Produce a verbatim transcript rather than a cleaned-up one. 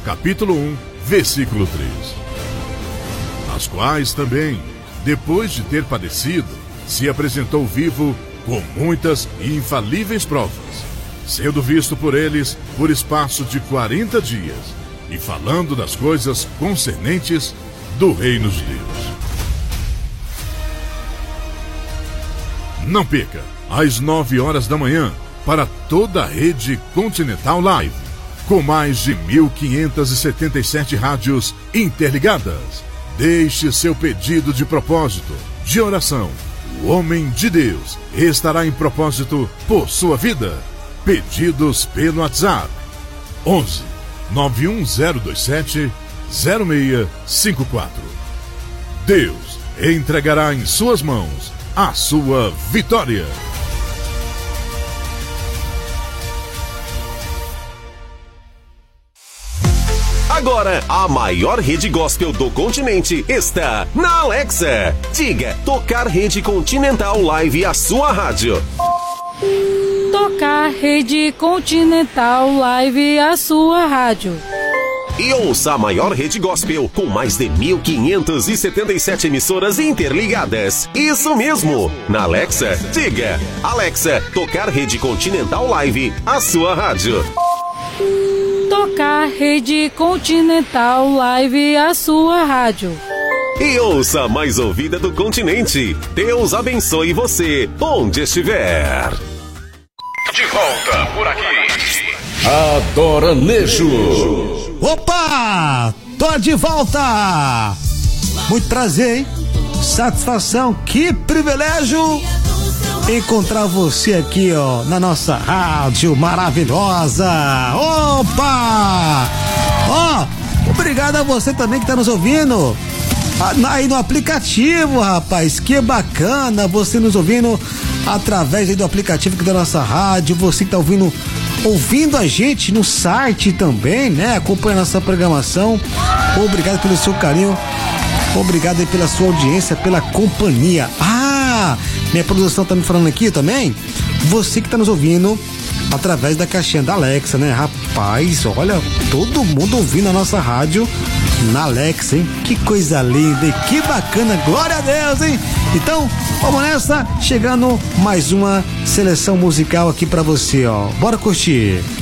capítulo um, versículo três. As quais também, depois de ter padecido, se apresentou vivo com muitas e infalíveis provas, sendo visto por eles por espaço de quarenta dias, e falando das coisas concernentes do reino de Deus. Não perca, às nove horas da manhã, para toda a rede Continental Live, com mais de mil quinhentas e setenta e sete rádios interligadas. Deixe seu pedido de propósito, de oração. O homem de Deus estará em propósito por sua vida. Pedidos pelo WhatsApp onze, nove um zero dois sete, zero seis cinco quatro. Deus entregará em suas mãos a sua vitória. Agora, a maior rede gospel do continente está na Alexa. Diga, tocar rede Continental Live, a sua rádio. Tocar rede Continental Live, a sua rádio. E ouça a maior rede gospel com mais de mil quinhentas e setenta e sete emissoras interligadas. Isso mesmo! Na Alexa, diga, Alexa, tocar rede Continental Live, a sua rádio. Tocar rede Continental Live, a sua rádio. E ouça a mais ouvida do continente. Deus abençoe você, onde estiver. De volta por aqui. Adoranejo. Opa! Tô de volta! Muito prazer, hein? Satisfação, que privilégio encontrar você aqui, ó, na nossa rádio maravilhosa. Opa! Ó, obrigado a você também que tá nos ouvindo aí no aplicativo, rapaz. Que bacana você nos ouvindo através aí do aplicativo aqui da nossa rádio. Você que tá ouvindo ouvindo a gente no site também, né? Acompanhando a nossa programação. Obrigado pelo seu carinho. Obrigado aí pela sua audiência, pela companhia. Ah, minha produção tá me falando aqui também. Você que tá nos ouvindo através da caixinha da Alexa, né? Rapaz, olha, todo mundo ouvindo a nossa rádio na Alexa, hein? Que coisa linda, hein? Que bacana, glória a Deus, hein? Então, vamos nessa, chegando mais uma seleção musical aqui pra você, ó. Bora curtir.